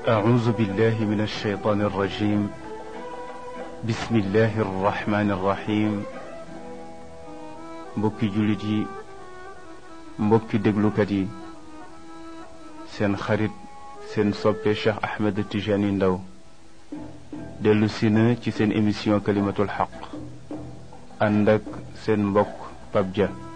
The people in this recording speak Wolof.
أعوذ بالله من الشيطان الرجيم. بسم الله الرحمن الرحيم. mbokki jullit yi, mbokki déglukat yi, seen xarit seen soppe Cheikh Ahmed Tijani Ndaw dellu si na ci seen émission kalimatul xaq ànd ak seen mbokk Pape Dia.